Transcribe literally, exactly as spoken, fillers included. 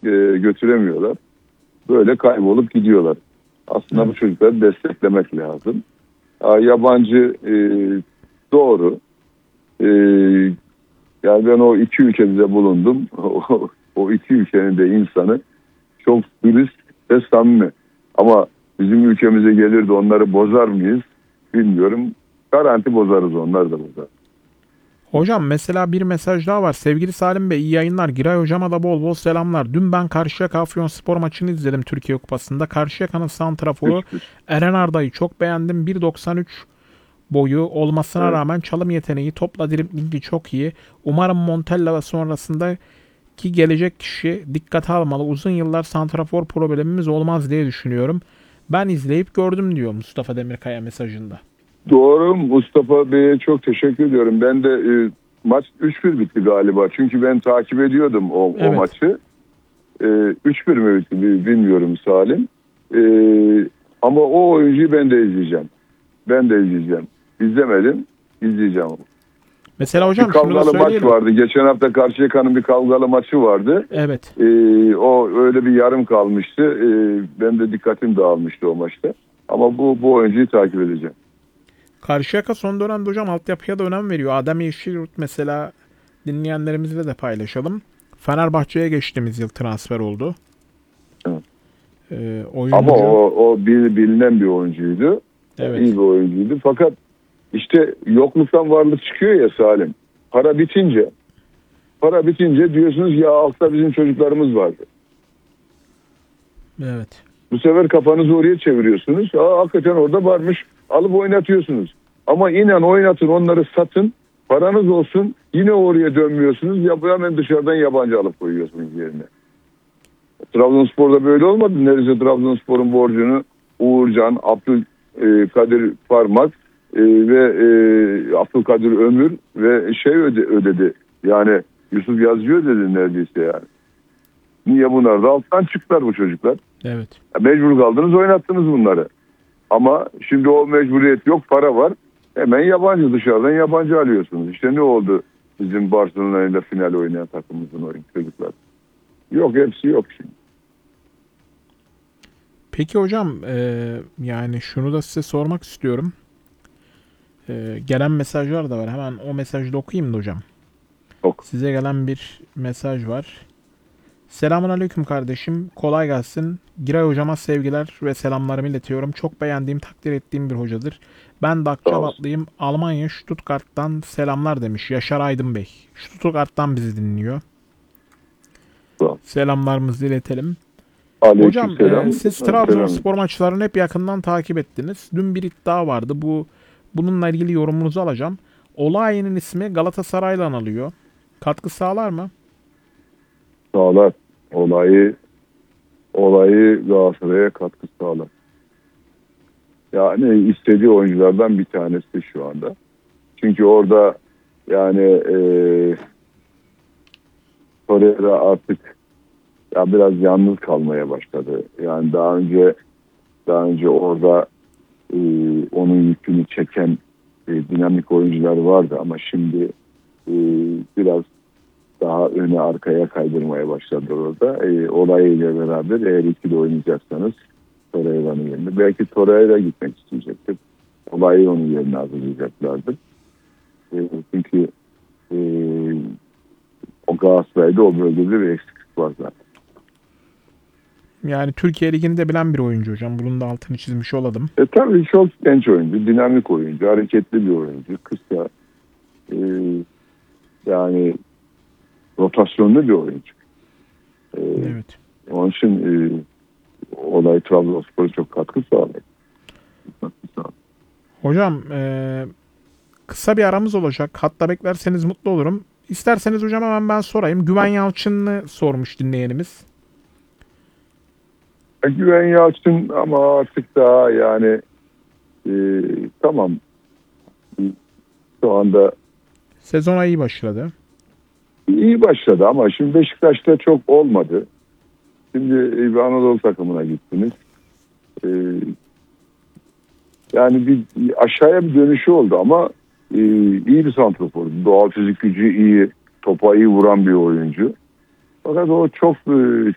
e, götüremiyorlar. Böyle kaybolup gidiyorlar. Aslında bu çocukları desteklemek lazım. Ya, yabancı e, doğru. E, yani ben o iki ülkede bulundum. O, o iki ülkenin de insanı çok dürüst ve samimi. Ama bizim ülkemize gelir de onları bozar mıyız bilmiyorum. Garanti bozarız, onlar da bozar. Hocam mesela bir mesaj daha var. Sevgili Salim Bey, iyi yayınlar. Giray hocama da bol bol selamlar. Dün ben Karşıyaka Afyonspor maçını izledim Türkiye Kupası'nda. Karşıyaka'nın santraforu Eren Arda'yı çok beğendim. bir doksan üç boyu olmasına evet. rağmen çalım yeteneği, topla driblingi çok iyi. Umarım Montella ve sonrasındaki gelecek kişi dikkate almalı. Uzun yıllar santrafor problemimiz olmaz diye düşünüyorum. Ben izleyip gördüm diyor Mustafa Demirkaya mesajında. Doğru, Mustafa Bey'e çok teşekkür ediyorum. Ben de e, maç üç bir bitti galiba. Çünkü ben takip ediyordum o, evet. o maçı. E, üç bir mi bitti bilmiyorum Salim. E, ama o oyuncuyu ben de izleyeceğim. Ben de izleyeceğim. İzlemedim, izleyeceğim. Mesela hocam bir kavgalı maç vardı. Geçen hafta Karşıyaka'nın bir kavgalı maçı vardı. Evet. E, o öyle bir yarım kalmıştı. E, ben de dikkatim dağılmıştı o maçta. Ama bu, bu oyuncuyu takip edeceğim. Karşıyaka son dönemde hocam altyapıya da önem veriyor. Adem Yeşilyurt mesela, dinleyenlerimizle de paylaşalım. Fenerbahçe'ye geçtiğimiz yıl transfer oldu. Evet. Ee, oyuncu... Ama o, o bil, bilinen bir oyuncuydu. Evet. İyi bir oyuncuydu. Fakat işte yokluktan varlık çıkıyor ya Salim. Para bitince para bitince diyorsunuz ya altta bizim çocuklarımız vardı. Evet. Bu sefer kafanızı oraya çeviriyorsunuz. Aa, hakikaten orada varmış. Alıp oynatıyorsunuz. Ama inan oynatın, onları satın. Paranız olsun. Yine oraya dönmüyorsunuz. Ya hemen dışarıdan yabancı alıp koyuyorsunuz yerine. Trabzonspor'da böyle olmadı. Neredeyse Trabzonspor'un borcunu Uğurcan, Abdülkadir Parmak e, ve e, Abdülkadir Ömür ve şey öde, ödedi. Yani Yusuf Yazıcı ödedi neredeyse yani. Niye bunlar da alttan çıktılar bu çocuklar? Evet. Mecbur kaldınız, oynattınız bunları. Ama şimdi o mecburiyet yok, para var. Hemen yabancı, dışarıdan yabancı alıyorsunuz. İşte ne oldu bizim Barcelona'yla final oynayan takımımızın oyun çocuklar? Yok, hepsi yok şimdi. Peki hocam e, yani şunu da size sormak istiyorum. E, gelen mesajlar da var. Hemen o mesajı da okuyayım da hocam. Ok. Size gelen bir mesaj var. Selamun aleyküm kardeşim. Kolay gelsin. Giray hocama sevgiler ve selamlarımı iletiyorum. Çok beğendiğim, takdir ettiğim bir hocadır. Ben de Akçabatlıyım. Almanya Stuttgart'tan selamlar demiş Yaşar Aydın Bey. Stuttgart'tan bizi dinliyor. Tamam. Selamlarımızı iletelim. Aleyküm Hocam selam. e, siz Trabzonspor maçlarını hep yakından takip ettiniz. Dün bir iddia vardı. Bu bununla ilgili yorumunuzu alacağım. Olayi'nin ismi Galatasaray'la anılıyor. Katkı sağlar mı? Sağlar. Olayı olayı Galatasaray'a katkı sağlar. Yani istediği oyunculardan bir tanesi şu anda. Çünkü orada yani e, Torreira artık ya biraz yalnız kalmaya başladı. Yani daha önce daha önce orada e, onun yükünü çeken e, dinamik oyuncular vardı ama şimdi e, biraz daha öne arkaya kaydırmaya başladı orada. E, olayıyla beraber eğer ikili oynayacaksanız Torreira'nın yerine. Belki Torreira gitmek isteyecektir. Olayı onun yerine hazırlayacaklardır. E, çünkü e, o Galatasaray'da o bölgede bir eksiklik var zaten. Yani Türkiye Ligi'ni de bilen bir oyuncu hocam. Bunun da altını çizmiş olalım. E tabii çok genç oyuncu, dinamik oyuncu, hareketli bir oyuncu, kısa, e, yani rotasyonlu bir oyuncu. E, evet. Onun için e, olay Trabzonspor'a çok katkı sağladı. Hocam e, kısa bir aramız olacak. Hatta beklerseniz mutlu olurum. İsterseniz hocam hemen ben sorayım. Güven Yalçın'ı sormuş dinleyenimiz. Güven Yalçın ama artık daha yani e, tamam şu anda sezona iyi başladı. İyi başladı ama şimdi Beşiktaş'ta çok olmadı. Şimdi bir Anadolu takımına gittiniz. Ee, yani bir aşağıya bir dönüşü oldu ama e, iyi bir santrafor. Doğal fizik gücü iyi, topa iyi vuran bir oyuncu. Fakat o çok